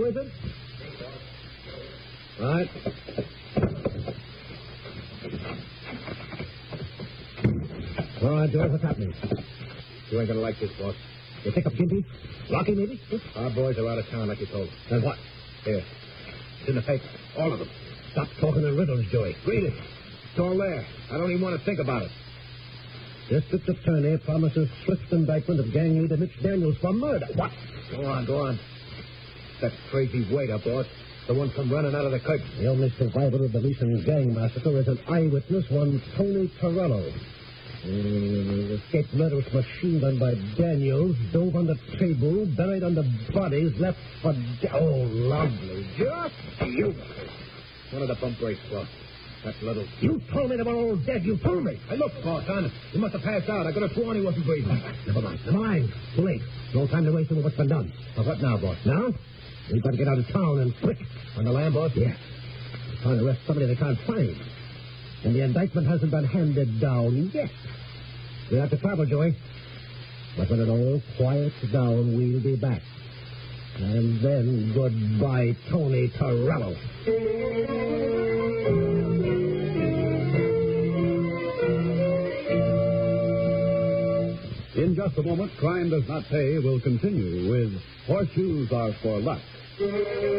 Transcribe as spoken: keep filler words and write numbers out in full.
you, is it? All right. All right, George, what's happening? You ain't gonna like this, boss. You pick up Gimpy? Rocky, maybe? Our boys are out of town, like you told us. Then what? Here. It's in the paper. All of them. Stop talking in riddles, Joey. Read it. It's all there. I don't even want to think about it. District Attorney promises swift indictment of gang leader Mitch Daniels for murder. What? Go on, go on. That crazy waiter, boss. The one from running out of the curtain. The only survivor of the recent gang massacre is an eyewitness, one Tony Torello. Mm, escaped murderous machine gun by Daniels, dove on the table, buried under bodies, left for... De- oh, lovely. Just you. One of the bump breaks, boss. That little... You told me they were all dead. You told me. Hey, look, boss, honest. He must have passed out. I could have sworn he wasn't breathing. Never mind. Never mind. Too late. No time to waste over what's been done. Well, what now, boss? Now? We've got to get out of town and quick. On the land, boss? Yeah. They're trying to arrest somebody they can't find. And the indictment hasn't been handed down yet. We have to travel, Joey. But when it all quiets down, we'll be back. And then goodbye, Tony Torello. In just a moment, Crime Does Not Pay will continue with Horseshoes Are for Luck.